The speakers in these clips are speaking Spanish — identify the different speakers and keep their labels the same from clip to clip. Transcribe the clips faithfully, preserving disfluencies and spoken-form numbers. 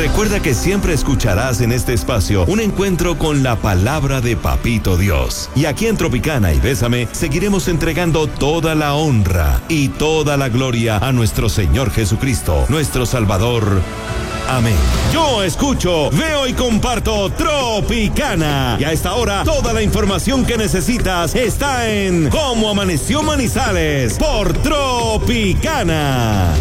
Speaker 1: Recuerda que siempre escucharás en este espacio un encuentro con la palabra de Papito Dios. Y aquí en Tropicana y Bésame seguiremos entregando toda la honra y toda la gloria a nuestro Señor Jesucristo, nuestro Salvador. Amén. Yo escucho, veo y comparto Tropicana. Y a esta hora, toda la información que necesitas está en Cómo Amaneció Manizales por Tropicana.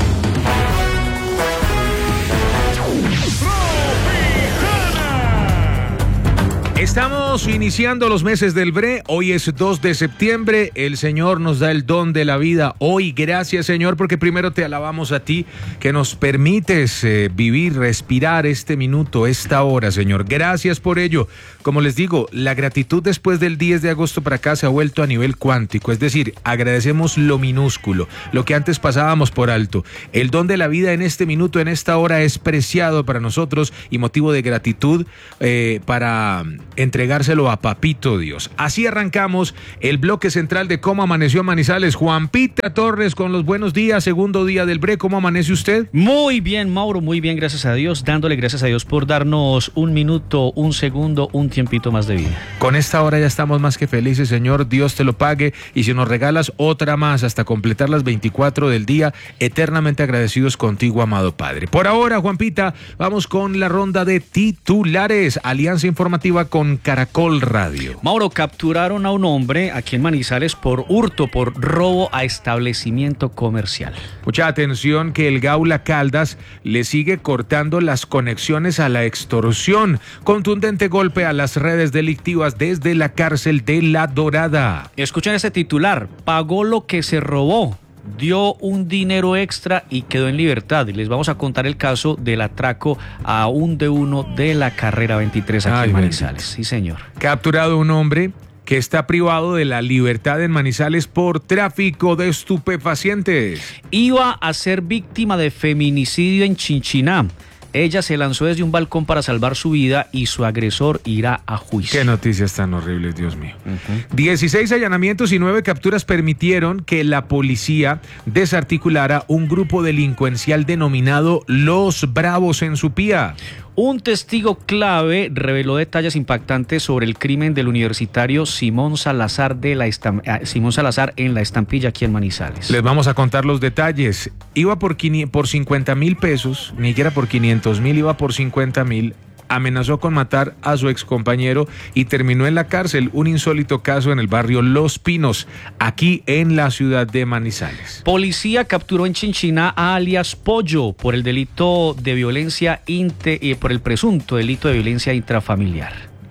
Speaker 2: Estamos iniciando los meses del B R E. Hoy es dos de septiembre. El Señor nos da el don de la vida hoy. Gracias, Señor, porque primero te alabamos a ti, que nos permites eh, vivir, respirar este minuto, esta hora, Señor. Gracias por ello. Como les digo, la gratitud después del diez de agosto para acá se ha vuelto a nivel cuántico. Es decir, agradecemos lo minúsculo, lo que antes pasábamos por alto. El don de la vida en este minuto, en esta hora, es preciado para nosotros y motivo de gratitud eh, para entregárselo a Papito Dios. Así arrancamos el bloque central de Cómo Amaneció Manizales. Juanpita Torres con los buenos días, segundo día del B R E. ¿Cómo amanece usted?
Speaker 3: Muy bien, Mauro, muy bien, gracias a Dios, dándole gracias a Dios por darnos un minuto, un segundo, un tiempito más de vida.
Speaker 2: Con esta hora ya estamos más que felices, Señor, Dios te lo pague, y si nos regalas otra más hasta completar las veinticuatro del día, eternamente agradecidos contigo, amado Padre. Por ahora, Juanpita, vamos con la ronda de titulares. Alianza informativa con Caracol Radio.
Speaker 3: Mauro, capturaron a un hombre aquí en Manizales por hurto, por robo a establecimiento comercial.
Speaker 2: Mucha atención, que el Gaula Caldas le sigue cortando las conexiones a la extorsión. Contundente golpe a las redes delictivas desde la cárcel de La Dorada.
Speaker 3: Escuchen ese titular: pagó lo que se robó, dio un dinero extra y quedó en libertad. Y les vamos a contar el caso del atraco a un de uno de la carrera veintitrés aquí Ay, en Manizales. Bendito. Sí, señor.
Speaker 2: Capturado un hombre que está privado de la libertad en Manizales por tráfico de estupefacientes.
Speaker 3: Iba a ser víctima de feminicidio en Chinchiná. Ella se lanzó desde un balcón para salvar su vida y su agresor irá a juicio.
Speaker 2: Qué noticias tan horribles, Dios mío. Uh-huh. dieciséis allanamientos y nueve capturas permitieron que la policía desarticulara un grupo delincuencial denominado Los Bravos en Supía.
Speaker 3: Un testigo clave reveló detalles impactantes sobre el crimen del universitario Simón Salazar, de la Estam- Simón Salazar en La Estampilla, aquí en Manizales.
Speaker 2: Les vamos a contar los detalles. Iba por, por cincuenta mil pesos, ni siquiera por quinientos mil, iba por cincuenta mil. Amenazó con matar a su excompañero y terminó en la cárcel. Un insólito caso en el barrio Los Pinos, aquí en la ciudad de Manizales.
Speaker 3: Policía capturó en Chinchiná a alias Pollo por el delito de violencia inte, eh, por el presunto delito de violencia intrafamiliar.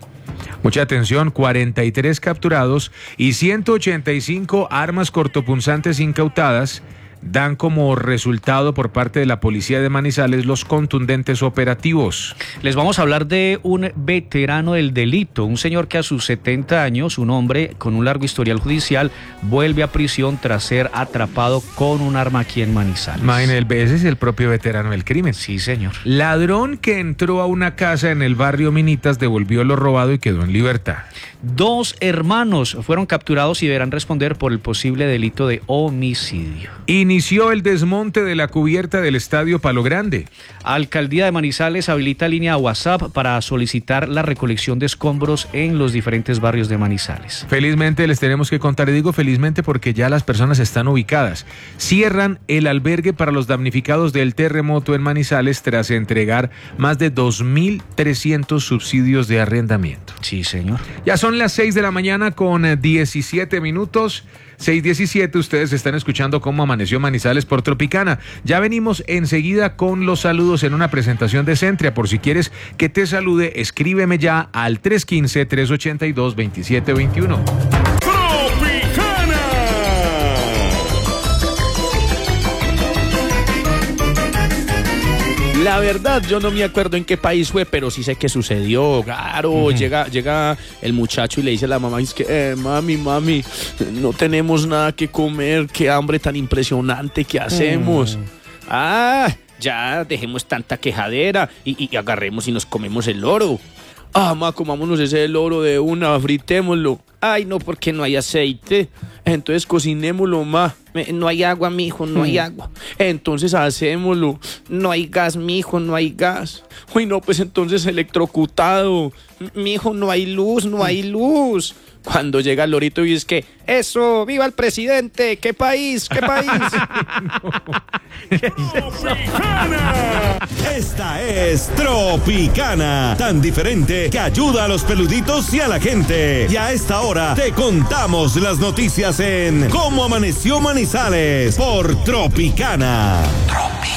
Speaker 2: Mucha atención, cuarenta y tres capturados y ciento ochenta y cinco armas cortopunzantes incautadas dan como resultado por parte de la policía de Manizales los contundentes operativos.
Speaker 3: Les vamos a hablar de un veterano del delito, un señor que a sus setenta años, un hombre con un largo historial judicial, vuelve a prisión tras ser atrapado con un arma aquí en Manizales.
Speaker 2: Imagínate, ese es el propio veterano del crimen.
Speaker 3: Sí, señor.
Speaker 2: Ladrón que entró a una casa en el barrio Minitas, devolvió lo robado y quedó en libertad.
Speaker 3: Dos hermanos fueron capturados y deberán responder por el posible delito de homicidio.
Speaker 2: Inició el desmonte de la cubierta del Estadio Palo Grande.
Speaker 3: Alcaldía de Manizales habilita línea WhatsApp para solicitar la recolección de escombros en los diferentes barrios de Manizales.
Speaker 2: Felizmente les tenemos que contar, y digo felizmente porque ya las personas están ubicadas. Cierran el albergue para los damnificados del terremoto en Manizales tras entregar más de dos mil trescientos subsidios de arrendamiento.
Speaker 3: Sí, señor.
Speaker 2: Ya son las seis de la mañana con diecisiete minutos. seis diecisiete, ustedes están escuchando Cómo Amaneció Manizales por Tropicana. Ya venimos enseguida con los saludos en una presentación de Centria. Por si quieres que te salude, escríbeme ya al tres uno cinco, tres ocho dos, dos siete dos uno.
Speaker 4: La verdad, yo no me acuerdo en qué país fue, pero sí sé que sucedió. Claro, uh-huh. llega, llega el muchacho y le dice a la mamá, es que, eh, mami, mami, no tenemos nada que comer, qué hambre tan impresionante, ¿qué hacemos? Uh. Ah, ya dejemos tanta quejadera y, y agarremos y nos comemos el loro. Ah, ma, comámonos ese loro de una, fritémoslo. Ay, no, porque no hay aceite. Entonces cocinémoslo, ma. No hay agua, mijo, no hay agua. Entonces hacémoslo. No hay gas, mijo, no hay gas. Uy, no, pues entonces electrocutado. Mijo, no hay luz, no hay luz. Cuando llega el lorito y es que, eso, viva el presidente, qué país, qué país.
Speaker 1: Esta es Tropicana, tan diferente que ayuda a los peluditos y a la gente. Y a esta hora te contamos las noticias en Cómo Amaneció Manizales por Tropicana. Tropicana.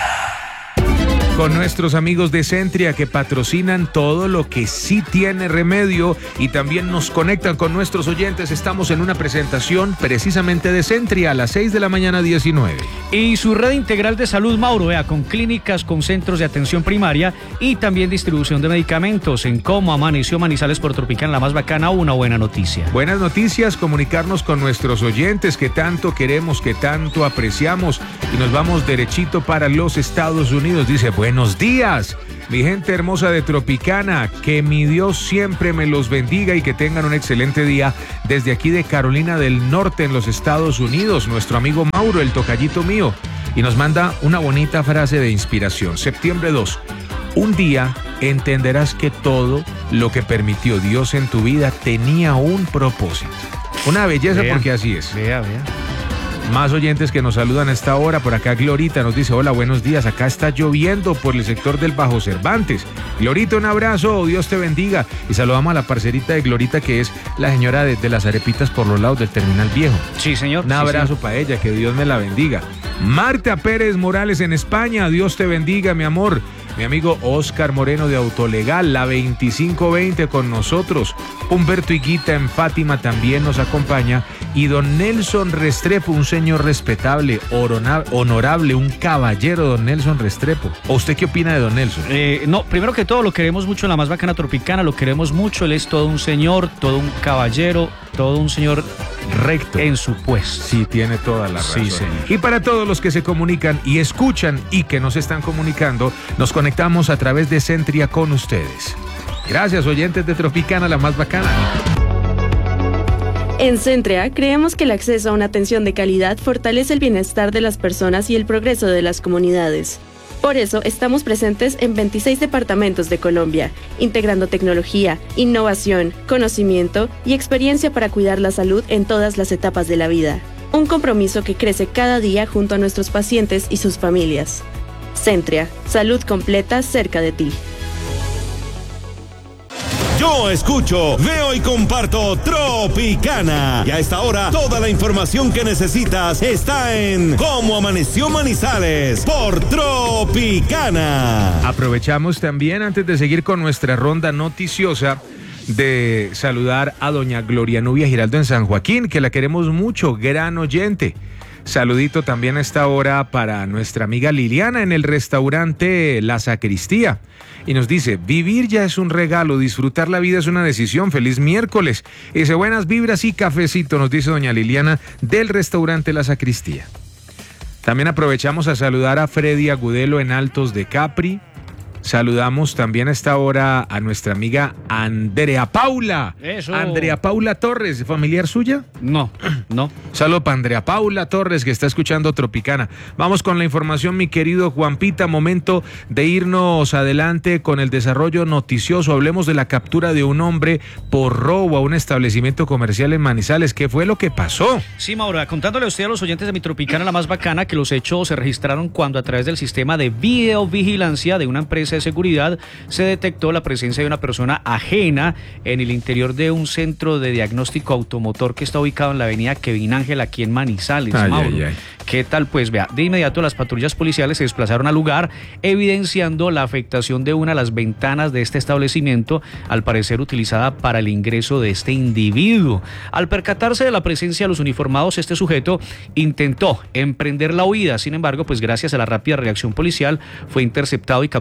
Speaker 2: Con nuestros amigos de Centria que patrocinan todo lo que sí tiene remedio y también nos conectan con nuestros oyentes. Estamos en una presentación precisamente de Centria a las seis de la mañana diecinueve.
Speaker 3: Y su red integral de salud, Mauro, vea, con clínicas, con centros de atención primaria y también distribución de medicamentos. En Cómo Amaneció Manizales por Tropicana, la más bacana, una buena noticia.
Speaker 2: Buenas noticias, comunicarnos con nuestros oyentes que tanto queremos, que tanto apreciamos, y nos vamos derechito para los Estados Unidos. Dice, buenos días, mi gente hermosa de Tropicana, que mi Dios siempre me los bendiga y que tengan un excelente día desde aquí de Carolina del Norte en los Estados Unidos. Nuestro amigo Mauro, el tocallito mío, y nos manda una bonita frase de inspiración. Septiembre dos, un día entenderás que todo lo que permitió Dios en tu vida tenía un propósito. Una belleza, vea, porque así es.
Speaker 3: Vea, vea.
Speaker 2: Más oyentes que nos saludan a esta hora. Por acá Glorita nos dice, hola, buenos días, acá está lloviendo por el sector del Bajo Cervantes. Glorita, un abrazo, Dios te bendiga. Y saludamos a la parcerita de Glorita, que es la señora de, de las arepitas por los lados del Terminal Viejo.
Speaker 3: Sí, señor.
Speaker 2: Un
Speaker 3: sí,
Speaker 2: abrazo para ella, que Dios me la bendiga. Marta Pérez Morales en España, Dios te bendiga, mi amor. Mi amigo Oscar Moreno de Autolegal, la veinticinco veinte con nosotros. Humberto Higuita en Fátima también nos acompaña. Y don Nelson Restrepo, un señor respetable, honorable, un caballero, don Nelson Restrepo. ¿O usted qué opina de don Nelson?
Speaker 3: Eh, no, primero que todo, lo queremos mucho en la más bacana Tropicana, lo queremos mucho. Él es todo un señor, todo un caballero, todo un señor recto en su puesto.
Speaker 2: Sí, tiene toda la razón.
Speaker 3: Sí, señor.
Speaker 2: Y para todos los que se comunican y escuchan y que nos están comunicando, nos conectamos a través de Centria con ustedes. Gracias, oyentes de Tropicana, la más bacana.
Speaker 5: En Centria creemos que el acceso a una atención de calidad fortalece el bienestar de las personas y el progreso de las comunidades. Por eso estamos presentes en veintiséis departamentos de Colombia, integrando tecnología, innovación, conocimiento y experiencia para cuidar la salud en todas las etapas de la vida. Un compromiso que crece cada día junto a nuestros pacientes y sus familias. Centria, salud completa cerca de ti.
Speaker 1: Yo escucho, veo y comparto Tropicana. Y a esta hora, toda la información que necesitas está en Cómo Amaneció Manizales por Tropicana.
Speaker 2: Aprovechamos también, antes de seguir con nuestra ronda noticiosa, de saludar a doña Gloria Nubia Giraldo en San Joaquín, que la queremos mucho, gran oyente. Saludito también a esta hora para nuestra amiga Liliana en el restaurante La Sacristía. Y nos dice, vivir ya es un regalo, disfrutar la vida es una decisión. Feliz miércoles. Y dice, buenas vibras y cafecito, nos dice doña Liliana del restaurante La Sacristía. También aprovechamos a saludar a Freddy Agudelo en Altos de Capri. Saludamos también a esta hora a nuestra amiga Andrea Paula.
Speaker 3: Eso.
Speaker 2: Andrea Paula Torres, ¿familiar suya?
Speaker 3: No, no.
Speaker 2: Saludos para Andrea Paula Torres, que está escuchando Tropicana. Vamos con la información, mi querido Juanpita. Momento de irnos adelante con el desarrollo noticioso. Hablemos de la captura de un hombre por robo a un establecimiento comercial en Manizales. ¿Qué fue lo que pasó?
Speaker 3: Sí, Mauro, contándole a usted, a los oyentes de mi Tropicana, la más bacana, que los hechos se registraron cuando a través del sistema de videovigilancia de una empresa de seguridad se detectó la presencia de una persona ajena en el interior de un centro de diagnóstico automotor que está ubicado en la avenida Kevin Ángel, aquí en Manizales.
Speaker 2: Ay,
Speaker 3: Mauro.
Speaker 2: ay, ay.
Speaker 3: ¿Qué tal? Pues vea, de inmediato las patrullas policiales se desplazaron al lugar, evidenciando la afectación de una de las ventanas de este establecimiento, al parecer utilizada para el ingreso de este individuo. Al percatarse de la presencia de los uniformados, este sujeto intentó emprender la huida. Sin embargo, pues gracias a la rápida reacción policial, fue interceptado y capturado en el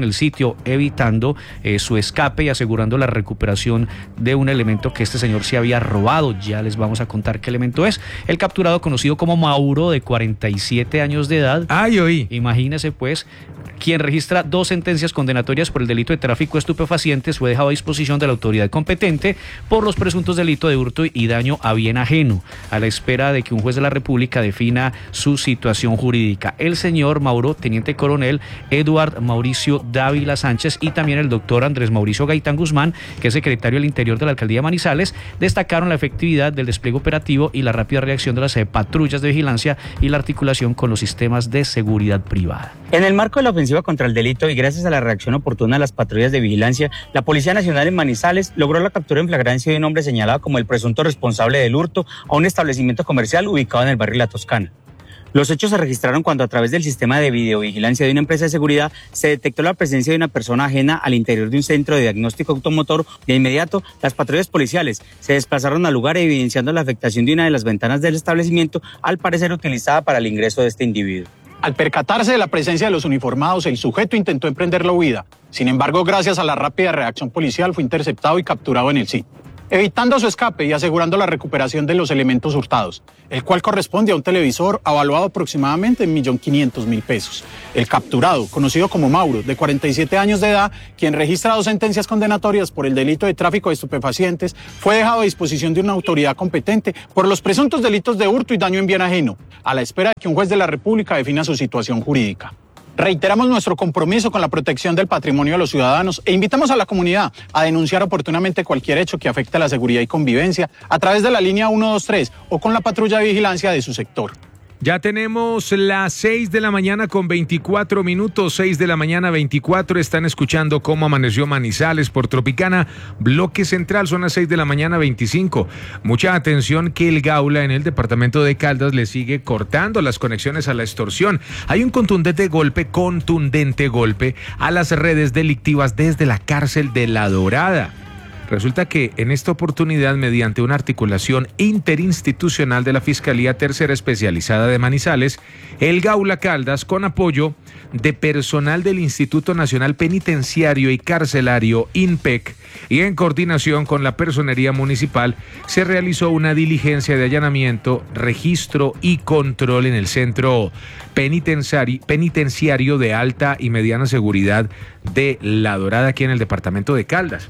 Speaker 3: el sitio, evitando eh, su escape y asegurando la recuperación de un elemento que este señor se había robado. Ya les vamos a contar qué elemento es. El capturado, conocido como Mauro, de cuarenta y siete años de edad.
Speaker 2: Ay, oí.
Speaker 3: Imagínese pues, quien registra dos sentencias condenatorias por el delito de tráfico de estupefacientes, fue dejado a disposición de la autoridad competente por los presuntos delitos de hurto y daño a bien ajeno, a la espera de que un juez de la República defina su situación jurídica. El señor Mauro, teniente coronel Eduard Mauricio Dávila Sánchez, y también el doctor Andrés Mauricio Gaitán Guzmán, que es secretario del Interior de la Alcaldía de Manizales, destacaron la efectividad del despliegue operativo y la rápida reacción de las eh, patrullas de vigilancia y la articulación con los sistemas de seguridad privada.
Speaker 6: En el marco de la ofensiva contra el delito y gracias a la reacción oportuna de las patrullas de vigilancia, la Policía Nacional en Manizales logró la captura en flagrancia de un hombre señalado como el presunto responsable del hurto a un establecimiento comercial ubicado en el barrio La Toscana. Los hechos se registraron cuando a través del sistema de videovigilancia de una empresa de seguridad se detectó la presencia de una persona ajena al interior de un centro de diagnóstico automotor. De inmediato, las patrullas policiales se desplazaron al lugar evidenciando la afectación de una de las ventanas del establecimiento, al parecer utilizada para el ingreso de este individuo.
Speaker 7: Al percatarse de la presencia de los uniformados, el sujeto intentó emprender la huida. Sin embargo, gracias a la rápida reacción policial, fue interceptado y capturado en el sitio, evitando su escape y asegurando la recuperación de los elementos hurtados, el cual corresponde a un televisor avaluado aproximadamente en un millón quinientos mil pesos. El capturado, conocido como Mauro, de cuarenta y siete años de edad, quien registra dos sentencias condenatorias por el delito de tráfico de estupefacientes, fue dejado a disposición de una autoridad competente por los presuntos delitos de hurto y daño en bien ajeno, a la espera de que un juez de la República defina su situación jurídica. Reiteramos nuestro compromiso con la protección del patrimonio de los ciudadanos e invitamos a la comunidad a denunciar oportunamente cualquier hecho que afecte a la seguridad y convivencia a través de la línea uno dos tres o con la patrulla de vigilancia de su sector.
Speaker 2: Ya tenemos las seis de la mañana con veinticuatro minutos, seis de la mañana veinticuatro, están escuchando cómo amaneció Manizales por Tropicana, bloque central, son las seis de la mañana veinticinco. Mucha atención que el Gaula en el departamento de Caldas le sigue cortando las conexiones a la extorsión. Hay un contundente golpe, contundente golpe a las redes delictivas desde la cárcel de La Dorada. Resulta que en esta oportunidad, mediante una articulación interinstitucional de la Fiscalía Tercera Especializada de Manizales, el Gaula Caldas, con apoyo de personal del Instituto Nacional Penitenciario y Carcelario, INPEC, y en coordinación con la Personería Municipal, se realizó una diligencia de allanamiento, registro y control en el centro penitenciario, penitenciario de alta y mediana seguridad de La Dorada, aquí en el departamento de Caldas.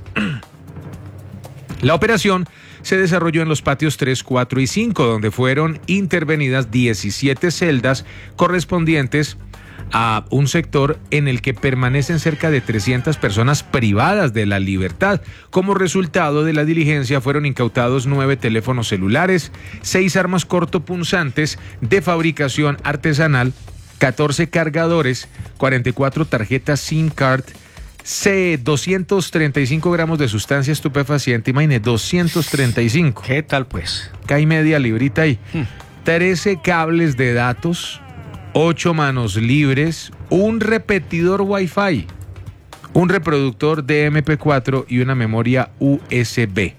Speaker 2: La operación se desarrolló en los patios tres, cuatro y cinco, donde fueron intervenidas diecisiete celdas correspondientes a un sector en el que permanecen cerca de trescientas personas privadas de la libertad. Como resultado de la diligencia fueron incautados nueve teléfonos celulares, seis armas cortopunzantes de fabricación artesanal, catorce cargadores, cuarenta y cuatro tarjetas SIM card, C, doscientos treinta y cinco gramos de sustancia estupefaciente, imagínate, doscientos treinta y cinco.
Speaker 3: ¿Qué tal pues?
Speaker 2: Cae media librita ahí. Hmm. trece cables de datos, ocho manos libres, un repetidor Wi-Fi, un reproductor de eme pe cuatro y una memoria u ese be.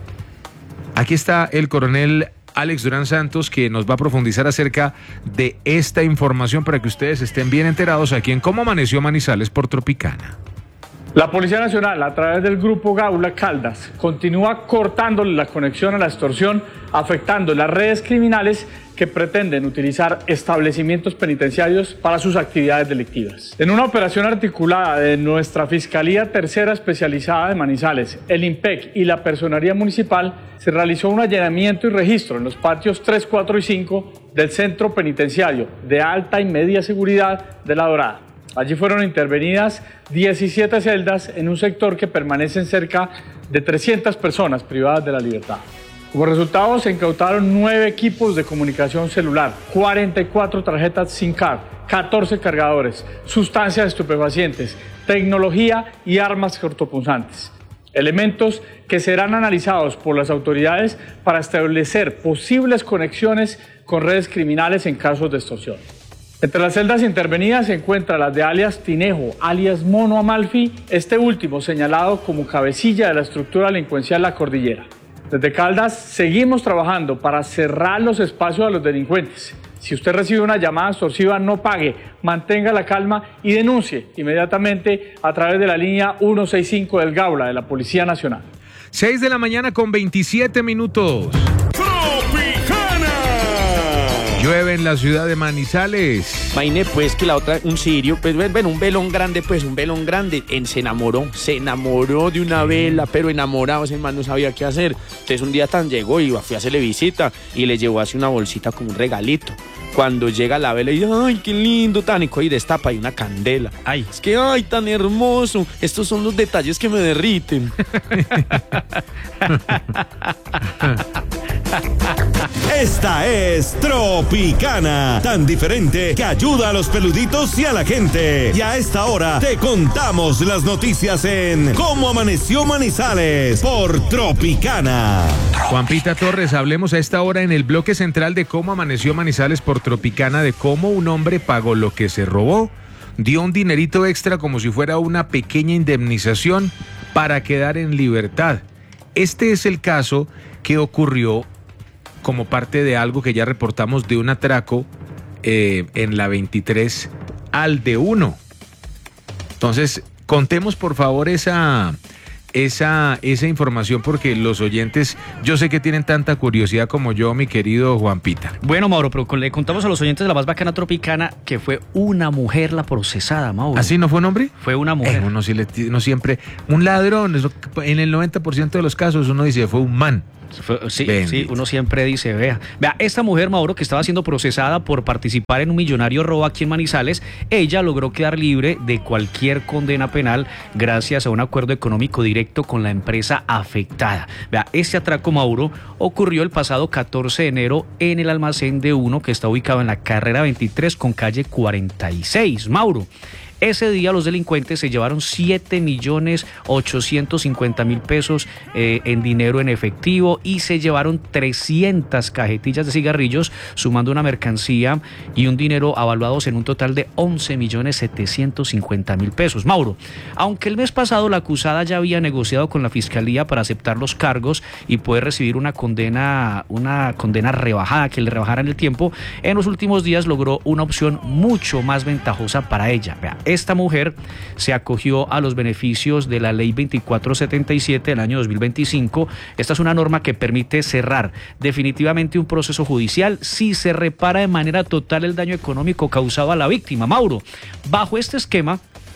Speaker 2: Aquí está el coronel Alex Durán Santos, que nos va a profundizar acerca de esta información para que ustedes estén bien enterados aquí en Cómo Amaneció Manizales por Tropicana.
Speaker 8: La Policía Nacional, a través del Grupo Gaula Caldas, continúa cortando la conexión a la extorsión, afectando las redes criminales que pretenden utilizar establecimientos penitenciarios para sus actividades delictivas. En una operación articulada de nuestra Fiscalía Tercera Especializada de Manizales, el INPEC y la Personería Municipal, se realizó un allanamiento y registro en los patios tres, cuatro y cinco del Centro Penitenciario de Alta y Media Seguridad de La Dorada. Allí fueron intervenidas diecisiete celdas en un sector que permanecen cerca de trescientas personas privadas de la libertad. Como resultado, se incautaron nueve equipos de comunicación celular, cuarenta y cuatro tarjetas SIM card, catorce cargadores, sustancias estupefacientes, tecnología y armas cortopunzantes. Elementos que serán analizados por las autoridades para establecer posibles conexiones con redes criminales en casos de extorsión. Entre las celdas intervenidas se encuentran las de alias Tinejo, alias Mono Amalfi, este último señalado como cabecilla de la estructura delincuencial La Cordillera. Desde Caldas seguimos trabajando para cerrar los espacios a los delincuentes Si usted recibe una llamada extorsiva, no pague, mantenga la calma y denuncie inmediatamente a través de la línea ciento sesenta y cinco del Gaula de la Policía Nacional.
Speaker 2: seis de la mañana con veintisiete minutos. Llueve en la ciudad de Manizales.
Speaker 4: Imagine pues que la otra, un sirio, pues bueno, un velón grande, pues un velón grande, en, se enamoró, se enamoró de una vela, pero enamorado, ese man no sabía qué hacer. Entonces un día tan llegó y fui a hacerle visita y le llevó así una bolsita como un regalito. Cuando llega la vela y dice, ay, qué lindo, tánico, y destapa, y una candela. Ay, es que, ay, tan hermoso, estos son los detalles que me derriten.
Speaker 1: Esta es Tropicana, tan diferente que ayuda a los peluditos y a la gente. Y a esta hora te contamos las noticias en Cómo Amaneció Manizales por Tropicana.
Speaker 2: Juanpita Torres, hablemos a esta hora en el bloque central de Cómo Amaneció Manizales por Tropicana de cómo un hombre pagó lo que se robó, dio un dinerito extra como si fuera una pequeña indemnización para quedar en libertad. Este es el caso que ocurrió como parte de algo que ya reportamos de un atraco eh, en la veintitrés al D uno. Entonces, contemos por favor esa, esa, esa información porque los oyentes, yo sé que tienen tanta curiosidad como yo, mi querido Juanpita.
Speaker 3: Bueno, Mauro, pero le contamos a los oyentes de la más bacana Tropicana que fue una mujer la procesada, Mauro.
Speaker 2: ¿Así no fue un hombre?
Speaker 3: Fue una mujer.
Speaker 2: Eh, uno, sí le, uno siempre, un ladrón, en el noventa por ciento de los casos uno dice fue un man.
Speaker 3: Sí, sí, uno siempre dice, vea, vea, esta mujer, Mauro, que estaba siendo procesada por participar en un millonario robo aquí en Manizales, ella logró quedar libre de cualquier condena penal gracias a un acuerdo económico directo con la empresa afectada. Vea, este atraco, Mauro, ocurrió el pasado catorce de enero en el almacén de uno que está ubicado en la carrera veintitrés con calle cuarenta y seis, Mauro. Ese día los delincuentes se llevaron siete millones ochocientos cincuenta mil pesos eh, en dinero en efectivo y se llevaron trescientas cajetillas de cigarrillos, sumando una mercancía y un dinero avaluados en un total de once millones setecientos cincuenta mil pesos. Mauro, aunque el mes pasado la acusada ya había negociado con la fiscalía para aceptar los cargos y poder recibir una condena, una condena rebajada, que le rebajaran el tiempo, en los últimos días logró una opción mucho más ventajosa para ella. Vea, esta mujer se acogió a los beneficios de la ley veinticuatro setenta y siete del año dos mil veinticinco. Esta es una norma que permite cerrar definitivamente un proceso judicial si se repara de manera total el daño económico causado a la víctima. Mauro, bajo este esquema,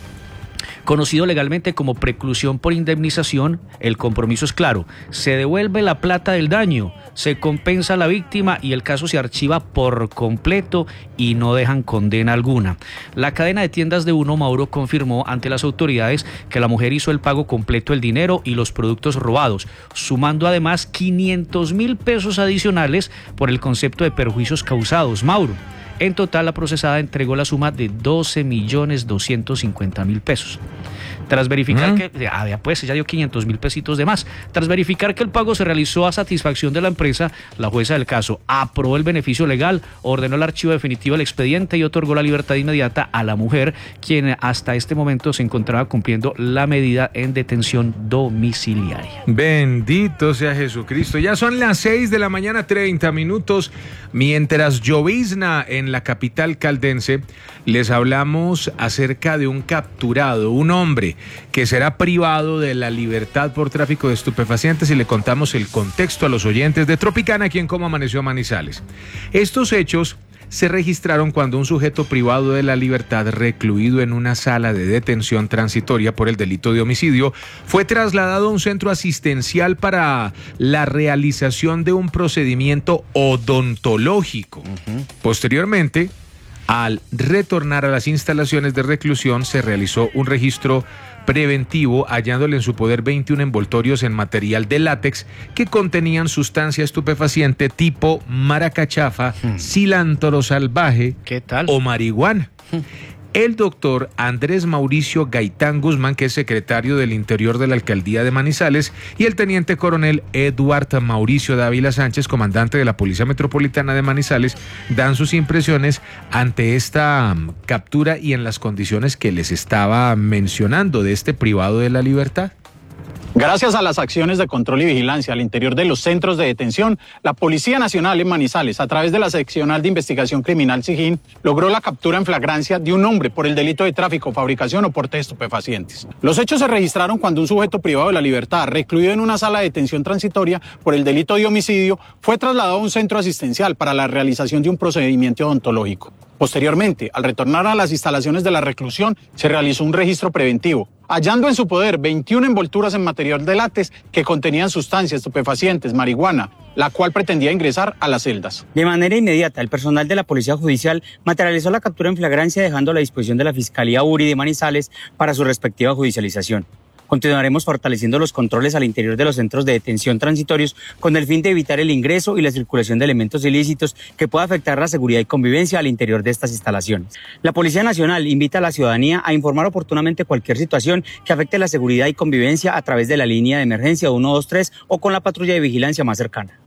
Speaker 3: conocido legalmente como preclusión por indemnización, el compromiso es claro: se devuelve la plata del daño, se compensa a la víctima y el caso se archiva por completo y no dejan condena alguna. La cadena de tiendas de Uno, Mauro, confirmó ante las autoridades que la mujer hizo el pago completo del dinero y los productos robados, sumando además quinientos mil pesos adicionales por el concepto de perjuicios causados, Mauro. En total, la procesada entregó la suma de doce millones doscientos cincuenta mil pesos. Tras verificar uh-huh. que, ah, pues ella dio quinientos mil pesitos de más. Tras verificar que el pago se realizó a satisfacción de la empresa, la jueza del caso aprobó el beneficio legal, ordenó el archivo definitivo del expediente y otorgó la libertad inmediata a la mujer, quien hasta este momento se encontraba cumpliendo la medida en detención domiciliaria.
Speaker 2: Bendito sea Jesucristo. Ya son las seis de la mañana, treinta minutos. Mientras llovizna en la capital caldense, les hablamos acerca de un capturado, un hombre que será privado de la libertad por tráfico de estupefacientes, y le contamos el contexto a los oyentes de Tropicana aquí en Cómo Amaneció Manizales. Estos hechos se registraron cuando un sujeto privado de la libertad, recluido en una sala de detención transitoria por el delito de homicidio, fue trasladado a un centro asistencial para la realización de un procedimiento odontológico. Uh-huh. Posteriormente, al retornar a las instalaciones de reclusión, se realizó un registro preventivo, hallándole en su poder veintiún envoltorios en material de látex que contenían sustancia estupefaciente tipo maracachafa, hmm. cilantro salvaje,
Speaker 3: ¿qué tal?
Speaker 2: O marihuana. Hmm. El doctor Andrés Mauricio Gaitán Guzmán, que es secretario del Interior de la Alcaldía de Manizales, y el teniente coronel Eduardo Mauricio Dávila Sánchez, comandante de la Policía Metropolitana de Manizales, dan sus impresiones ante esta um, captura y en las condiciones que les estaba mencionando de este privado de la libertad.
Speaker 7: Gracias a las acciones de control y vigilancia al interior de los centros de detención, la Policía Nacional en Manizales, a través de la Seccional de Investigación Criminal SIGIN, logró la captura en flagrancia de un hombre por el delito de tráfico, fabricación o porte de estupefacientes. Los hechos se registraron cuando un sujeto privado de la libertad, recluido en una sala de detención transitoria por el delito de homicidio, fue trasladado a un centro asistencial para la realización de un procedimiento odontológico. Posteriormente, al retornar a las instalaciones de la reclusión, se realizó un registro preventivo, hallando en su poder veintiuna envolturas en material de látex que contenían sustancias estupefacientes, marihuana, la cual pretendía ingresar a las celdas.
Speaker 6: De manera inmediata, el personal de la Policía Judicial materializó la captura en flagrancia, dejando a la disposición de la Fiscalía URI de Manizales para su respectiva judicialización. Continuaremos fortaleciendo los controles al interior de los centros de detención transitorios con el fin de evitar el ingreso y la circulación de elementos ilícitos que pueda afectar la seguridad y convivencia al interior de estas instalaciones. La Policía Nacional invita a la ciudadanía a informar oportunamente cualquier situación que afecte la seguridad y convivencia a través de la línea de emergencia uno dos tres o con la patrulla de vigilancia más cercana.